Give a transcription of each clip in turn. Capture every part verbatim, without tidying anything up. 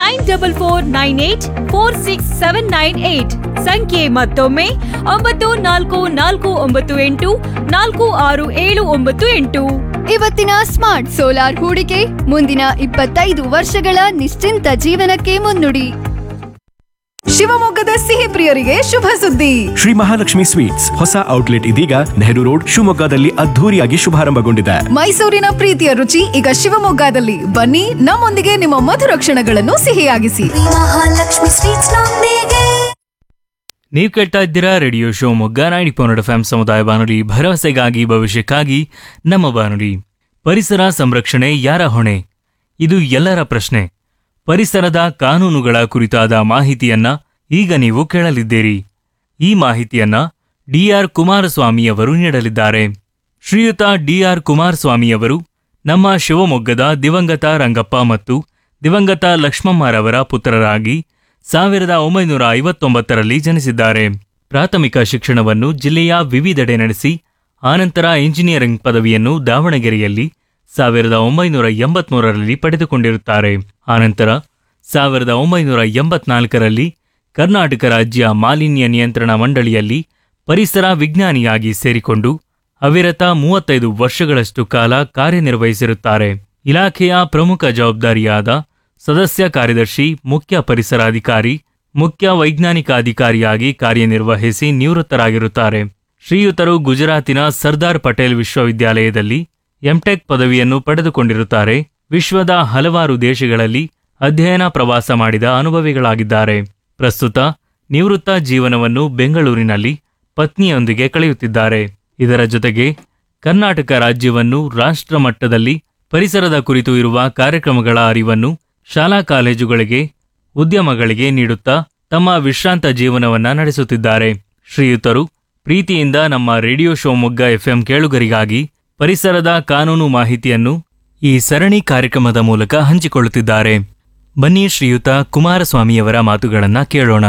Nine double four nine eight four six seven nine eight. ಸಂಖ್ಯೆ ಮತ್ತೊಮ್ಮೆ ಒಂಬತ್ತು ನಾಲ್ಕು ನಾಲ್ಕು ಒಂಬತ್ತು ಎಂಟು ನಾಲ್ಕು ಆರು ಏಳು ಒಂಬತ್ತು ಎಂಟು. ಇವತ್ತಿನ ಸ್ಮಾರ್ಟ್ ಸೋಲಾರ್ ಹೂಡಿಕೆ ಮುಂದಿನ ಇಪ್ಪತ್ತೈದು ವರ್ಷಗಳ ನಿಶ್ಚಿಂತ ಜೀವನಕ್ಕೆ ಮುನ್ನುಡಿ. ಶಿವಮೊಗ್ಗದ ಸಿಹಿ ಪ್ರಿಯರಿಗೆ ಶುಭ ಸುದ್ದಿ. ಶ್ರೀ ಮಹಾಲಕ್ಷ್ಮಿ ಸ್ವೀಟ್ಸ್ ಹೊಸ ಔಟ್ಲೆಟ್ ಇದೀಗ ನೆಹರು ರೋಡ್ ಶಿವಮೊಗ್ಗದಲ್ಲಿ ಅದ್ಧೂರಿಯಾಗಿ ಶುಭಾರಂಭಗೊಂಡಿದೆ. ಮೈಸೂರಿನ ಪ್ರೀತಿಯ ರುಚಿ ಈಗ ಶಿವಮೊಗ್ಗದಲ್ಲಿ. ಬನ್ನಿ, ನಮ್ಮೊಂದಿಗೆ ನಿಮ್ಮ ಮಧುರ ಕ್ಷಣಗಳನ್ನು ಸಿಹಿಯಾಗಿಸಿ. ಮಹಾಲಕ್ಷ್ಮಿ ಸ್ವೀಟ್ಸ್ ನೊಂದಿಗೆ. ನೀವು ಕೇಳ್ತಾ ಇದ್ದೀರಾ radio Shivamogga ninety point F M ಸಮುದಾಯ ಬಾನುಲಿ, ಭರವಸೆಗಾಗಿ ಭವಿಷ್ಯಕ್ಕಾಗಿ ನಮ್ಮ ಬಾನುಲಿ. ಪರಿಸರ ಸಂರಕ್ಷಣೆ ಯಾರ ಹೊಣೆ? ಇದು ಎಲ್ಲರ ಪ್ರಶ್ನೆ. ಪರಿಸರದ ಕಾನೂನುಗಳ ಕುರಿತಾದ ಮಾಹಿತಿಯನ್ನ ಈಗ ನೀವು ಕೇಳಲಿದ್ದೀರಿ. ಈ ಮಾಹಿತಿಯನ್ನ ಡಿಆರ್ ಕುಮಾರಸ್ವಾಮಿಯವರು ನೀಡಲಿದ್ದಾರೆ. ಶ್ರೀಯುತ ಡಿಆರ್ ಕುಮಾರಸ್ವಾಮಿಯವರು ನಮ್ಮ ಶಿವಮೊಗ್ಗದ ದಿವಂಗತ ರಂಗಪ್ಪ ಮತ್ತು ದಿವಂಗತ ಲಕ್ಷ್ಮಮ್ಮರವರ ಪುತ್ರರಾಗಿ ಸಾವಿರದ ಒಂಬೈನೂರ ಐವತ್ತೊಂಬತ್ತರಲ್ಲಿ ಜನಿಸಿದ್ದಾರೆ. ಪ್ರಾಥಮಿಕ ಶಿಕ್ಷಣವನ್ನು ಜಿಲ್ಲೆಯ ವಿವಿಧೆಡೆ ನಡೆಸಿ ಆನಂತರ ಇಂಜಿನಿಯರಿಂಗ್ ಪದವಿಯನ್ನು ದಾವಣಗೆರೆಯಲ್ಲಿ ಸಾವಿರದ ಒಂಬೈನೂರ ಎಂಬತ್ಮೂರರಲ್ಲಿ ಪಡೆದುಕೊಂಡಿರುತ್ತಾರೆ. ಆನಂತರ ಸಾವಿರದ ಒಂಬೈನೂರ ಎಂಬತ್ನಾಲ್ಕರಲ್ಲಿ ಕರ್ನಾಟಕ ರಾಜ್ಯ ಮಾಲಿನ್ಯ ನಿಯಂತ್ರಣ ಮಂಡಳಿಯಲ್ಲಿ ಪರಿಸರ ವಿಜ್ಞಾನಿಯಾಗಿ ಸೇರಿಕೊಂಡು ಅವಿರತ ಮೂವತ್ತೈದು ವರ್ಷಗಳಷ್ಟು ಕಾಲ ಕಾರ್ಯನಿರ್ವಹಿಸಿರುತ್ತಾರೆ. ಇಲಾಖೆಯ ಪ್ರಮುಖ ಜವಾಬ್ದಾರಿಯಾದ ಸದಸ್ಯ ಕಾರ್ಯದರ್ಶಿ, ಮುಖ್ಯ ಪರಿಸರಾಧಿಕಾರಿ, ಮುಖ್ಯ ವೈಜ್ಞಾನಿಕ ಅಧಿಕಾರಿಯಾಗಿ ಕಾರ್ಯನಿರ್ವಹಿಸಿ ನಿವೃತ್ತರಾಗಿರುತ್ತಾರೆ. ಶ್ರೀಯುತರು ಗುಜರಾತಿನ ಸರ್ದಾರ್ ಪಟೇಲ್ ವಿಶ್ವವಿದ್ಯಾಲಯದಲ್ಲಿ ಎಂಟೆಕ್ ಪದವಿಯನ್ನು ಪಡೆದುಕೊಂಡಿರುತ್ತಾರೆ. ವಿಶ್ವದ ಹಲವಾರು ದೇಶಗಳಲ್ಲಿ ಅಧ್ಯಯನ ಪ್ರವಾಸ ಮಾಡಿದ ಅನುಭವಿಗಳಾಗಿದ್ದಾರೆ. ಪ್ರಸ್ತುತ ನಿವೃತ್ತ ಜೀವನವನ್ನು ಬೆಂಗಳೂರಿನಲ್ಲಿ ಪತ್ನಿಯೊಂದಿಗೆ ಕಳೆಯುತ್ತಿದ್ದಾರೆ. ಇದರ ಜೊತೆಗೆ ಕರ್ನಾಟಕ ರಾಜ್ಯವನ್ನು ರಾಷ್ಟ್ರ ಮಟ್ಟದಲ್ಲಿ ಪರಿಸರದ ಕುರಿತು ಇರುವ ಕಾರ್ಯಕ್ರಮಗಳ ಅರಿವನ್ನು ಶಾಲಾ ಕಾಲೇಜುಗಳಿಗೆ, ಉದ್ಯಮಗಳಿಗೆ ನೀಡುತ್ತಾ ತಮ್ಮ ವಿಶ್ರಾಂತ ಜೀವನವನ್ನ ನಡೆಸುತ್ತಿದ್ದಾರೆ. ಶ್ರೀಯುತರು ಪ್ರೀತಿಯಿಂದ ನಮ್ಮ ರೇಡಿಯೋ ಶಿವಮೊಗ್ಗ ಎಫ್ಎಂ ಕೇಳುಗರಿಗಾಗಿ ಪರಿಸರದ ಕಾನೂನು ಮಾಹಿತಿಯನ್ನು ಈ ಸರಣಿ ಕಾರ್ಯಕ್ರಮದ ಮೂಲಕ ಹಂಚಿಕೊಳ್ಳುತ್ತಿದ್ದಾರೆ. ಬನ್ನಿ ಶ್ರೀಯುತ ಕುಮಾರಸ್ವಾಮಿಯವರ ಮಾತುಗಳನ್ನು ಕೇಳೋಣ.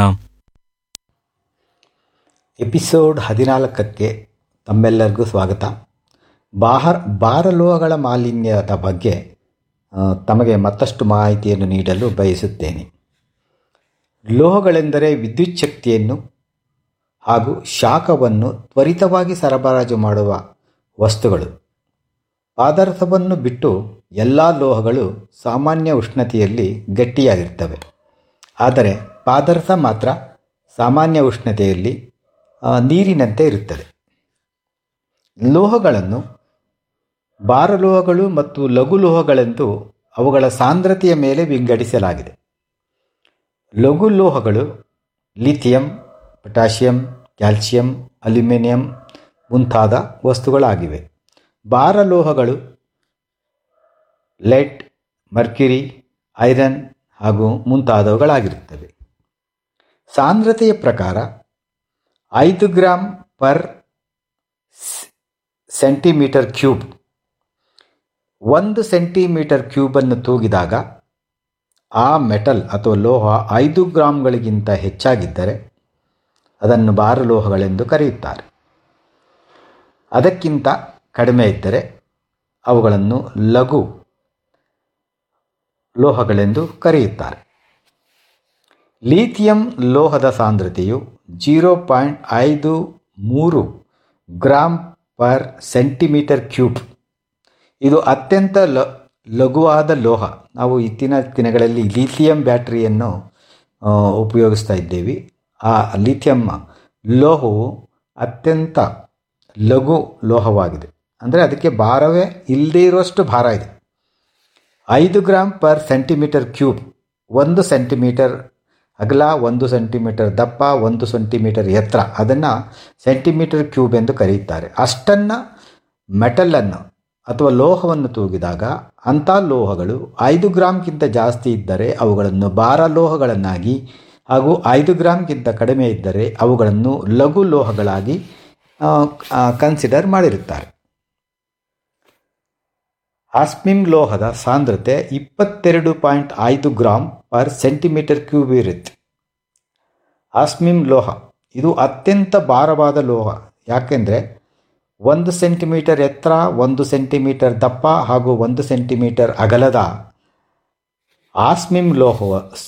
ಎಪಿಸೋಡ್ ಹದಿನಾಲ್ಕಕ್ಕೆ ತಮ್ಮೆಲ್ಲರಿಗೂ ಸ್ವಾಗತ. ಬಾಹರ್ ಬಾರಲೋಹಗಳ ಮಾಲಿನ್ಯದ ಬಗ್ಗೆ ತಮಗೆ ಮತ್ತಷ್ಟು ಮಾಹಿತಿಯನ್ನು ನೀಡಲು ಬಯಸುತ್ತೇನೆ. ಲೋಹಗಳೆಂದರೆ ವಿದ್ಯುತ್ ಶಕ್ತಿಯನ್ನು ಹಾಗೂ ಶಾಖವನ್ನು ತ್ವರಿತವಾಗಿ ಸರಬರಾಜು ಮಾಡುವ ವಸ್ತುಗಳು. ಪಾದರಸವನ್ನು ಬಿಟ್ಟು ಎಲ್ಲ ಲೋಹಗಳು ಸಾಮಾನ್ಯ ಉಷ್ಣತೆಯಲ್ಲಿ ಗಟ್ಟಿಯಾಗಿರ್ತವೆ. ಆದರೆ ಪಾದರಸ ಮಾತ್ರ ಸಾಮಾನ್ಯ ಉಷ್ಣತೆಯಲ್ಲಿ ನೀರಿನಂತೆ ಇರುತ್ತದೆ. ಲೋಹಗಳನ್ನು ಭಾರಲೋಹಗಳು ಮತ್ತು ಲಘು ಲೋಹಗಳೆಂದು ಅವುಗಳ ಸಾಂದ್ರತೆಯ ಮೇಲೆ ವಿಂಗಡಿಸಲಾಗಿದೆ. ಲಘು ಲೋಹಗಳು ಲಿಥಿಯಂ, ಪೊಟ್ಯಾಷಿಯಂ, ಕ್ಯಾಲ್ಸಿಯಂ, ಅಲ್ಯೂಮಿನಿಯಂ ಮುಂತಾದ ವಸ್ತುಗಳಾಗಿವೆ. ಭಾರಲೋಹಗಳು ಲೆಡ್, ಮರ್ಕ್ಯುರಿ, ಐರನ್ ಹಾಗೂ ಮುಂತಾದವುಗಳಾಗಿರುತ್ತವೆ. ಸಾಂದ್ರತೆಯ ಪ್ರಕಾರ ಐದು ಗ್ರಾಂ ಪರ್ ಸೆಂಟಿಮೀಟರ್ ಕ್ಯೂಬ್. ಒಂದು ಸೆಂಟಿಮೀಟರ್ ಕ್ಯೂಬನ್ನು ತೂಗಿದಾಗ ಆ ಮೆಟಲ್ ಅಥವಾ ಲೋಹ ಐದು ಗ್ರಾಂಗಳಿಗಿಂತ ಹೆಚ್ಚಾಗಿದ್ದರೆ ಅದನ್ನು ಭಾರಲೋಹಗಳೆಂದು ಕರೆಯುತ್ತಾರೆ. ಅದಕ್ಕಿಂತ ಕಡಿಮೆ ಇದ್ದರೆ ಅವುಗಳನ್ನು ಲಘು ಲೋಹಗಳೆಂದು ಕರೆಯುತ್ತಾರೆ. ಲಿಥಿಯಂ ಲೋಹದ ಸಾಂದ್ರತೆಯು ಜೀರೋ ಪಾಯಿಂಟ್ ಐದು ಮೂರು ಗ್ರಾಂ ಪರ್ ಸೆಂಟಿಮೀಟರ್ ಕ್ಯೂಬ್. ಇದು ಅತ್ಯಂತ ಲ ಲಘುವಾದ ಲೋಹ. ನಾವು ಇತ್ತೀನ ದಿನಗಳಲ್ಲಿ ಲಿಥಿಯಂ ಬ್ಯಾಟರಿಯನ್ನು ಉಪಯೋಗಿಸ್ತಾ ಇದ್ದೇವೆ. ಆ ಲಿಥಿಯಂ ಲೋಹವು ಅತ್ಯಂತ ಲಘು ಲೋಹವಾಗಿದೆ. ಅಂದರೆ ಅದಕ್ಕೆ ಭಾರವೇ ಇಲ್ಲದೇ ಇರುವಷ್ಟು ಭಾರ ಇದೆ. ಐದು ಗ್ರಾಂ ಪರ್ ಸೆಂಟಿಮೀಟರ್ ಕ್ಯೂಬ್. ಒಂದು ಸೆಂಟಿಮೀಟರ್ ಅಗಲ, ಒಂದು ಸೆಂಟಿಮೀಟರ್ ದಪ್ಪ, ಒಂದು ಸೆಂಟಿಮೀಟರ್ ಎತ್ತರ, ಅದನ್ನು ಸೆಂಟಿಮೀಟರ್ ಕ್ಯೂಬ್ ಎಂದು ಕರೆಯುತ್ತಾರೆ. ಅಷ್ಟನ್ನು ಮೆಟಲನ್ನು ಅಥವಾ ಲೋಹವನ್ನು ತೂಗಿದಾಗ ಅಂಥ ಲೋಹಗಳು ಐದು ಗ್ರಾಮ್ಗಿಂತ ಜಾಸ್ತಿ ಇದ್ದರೆ ಅವುಗಳನ್ನು ಭಾರಲೋಹಗಳನ್ನಾಗಿ ಹಾಗೂ ಐದು ಗ್ರಾಮ್ಗಿಂತ ಕಡಿಮೆ ಇದ್ದರೆ ಅವುಗಳನ್ನು ಲಘು ಲೋಹಗಳಾಗಿ ಕನ್ಸಿಡರ್ ಮಾಡಿರುತ್ತಾರೆ. ಆಸ್ಮಿಮ್ ಲೋಹದ ಸಾಂದ್ರತೆ ಇಪ್ಪತ್ತೆರಡು ಪಾಯಿಂಟ್ ಐದು ಗ್ರಾಂ ಪರ್ ಸೆಂಟಿಮೀಟರ್ ಕ್ಯೂಬ್ ಇರುತ್ತೆ. ಆಸ್ಮಿಮ್ ಲೋಹ ಇದು ಅತ್ಯಂತ ಭಾರವಾದ ಲೋಹ. ಯಾಕೆಂದರೆ ಒಂದು ಸೆಂಟಿಮೀಟರ್ ಎತ್ತರ, ಒಂದು ಸೆಂಟಿಮೀಟರ್ ದಪ್ಪ ಹಾಗೂ ಒಂದು ಸೆಂಟಿಮೀಟರ್ ಅಗಲದ ಆಸ್ಮಿಮ್ ಲೋಹ